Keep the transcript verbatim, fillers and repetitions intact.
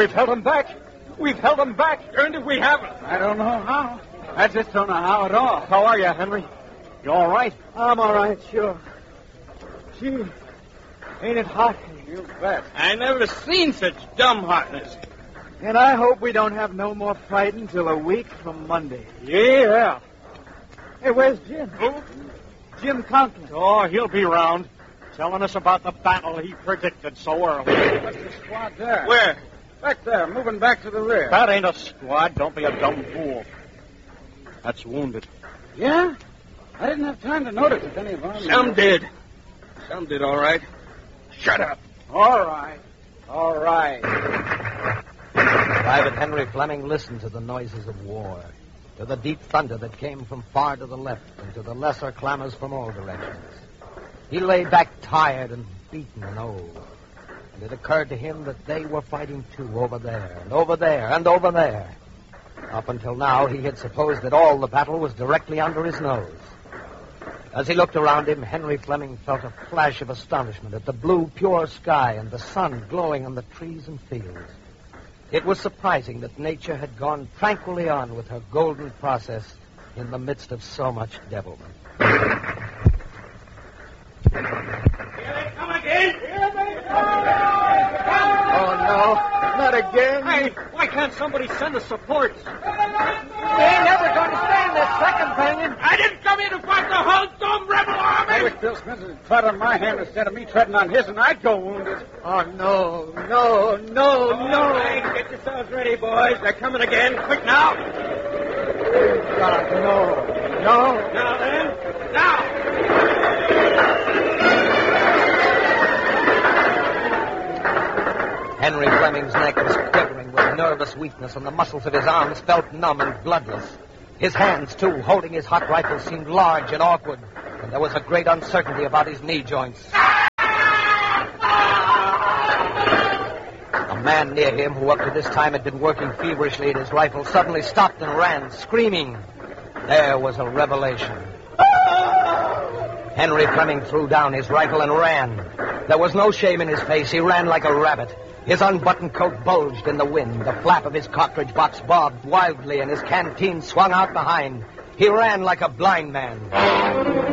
We've held them back. We've held them back. Earned it, we haven't. I don't know how. I just don't know how at all. How are you, Henry? You all right? I'm all right, sure. Gee, ain't it hot? You bet. I never seen such dumb hotness. And I hope we don't have no more fighting till a week from Monday. Yeah. Hey, where's Jim? Who? Jim Conklin. Oh, he'll be round, telling us about the battle he predicted so early. What's the squad there? Where? Back there, moving back to the rear. That ain't a squad. Don't be a dumb fool. That's wounded. Yeah? I didn't have time to notice if any of them... Some did. Some did, all right. Shut up. All right. All right. Private Henry Fleming listened to the noises of war, to the deep thunder that came from far to the left, and to the lesser clamors from all directions. He lay back tired and beaten and old, and it occurred to him that they were fighting too over there, and over there, and over there. Up until now, he had supposed that all the battle was directly under his nose. As he looked around him, Henry Fleming felt a flash of astonishment at the blue, pure sky and the sun glowing on the trees and fields. It was surprising that nature had gone tranquilly on with her golden process in the midst of so much devilment. Here they come again. Here they come. Oh, no. Not again. Hey, why can't somebody send us supports? We ain't never going to stand this second banging. I didn't come here to fight the whole dumb rebel army. I wish Bill Smith had trod on my hand instead of me treading on his, and I'd go wounded. Oh, no, no, no, All no. right, get yourselves ready, boys. They're coming again. Quick now. Oh, God, no. No. Now then. Now. Henry Fleming's neck was quivering with nervous weakness, and the muscles of his arms felt numb and bloodless. His hands, too, holding his hot rifle, seemed large and awkward, and there was a great uncertainty about his knee joints. A man near him, who up to this time had been working feverishly at his rifle, suddenly stopped and ran, screaming. There was a revelation. Henry Fleming threw down his rifle and ran. There was no shame in his face. He ran like a rabbit. His unbuttoned coat bulged in the wind. The flap of his cartridge box bobbed wildly, and his canteen swung out behind. He ran like a blind man.